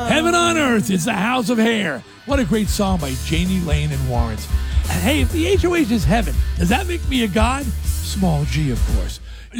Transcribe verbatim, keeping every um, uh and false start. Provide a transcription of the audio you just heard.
Heaven on Earth is the House of Hair. What a great song by Janie Lane and Warrants. Hey, if the H O H is heaven, does that make me a god? Small G, of course.